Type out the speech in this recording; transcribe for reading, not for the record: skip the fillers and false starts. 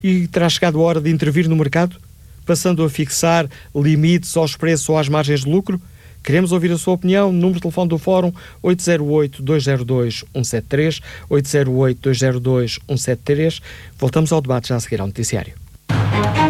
E terá chegado a hora de intervir no mercado, passando a fixar limites aos preços ou às margens de lucro? Queremos ouvir a sua opinião. Número de telefone do Fórum 808-202-173, 808-202-173. Voltamos ao debate já a seguir ao noticiário.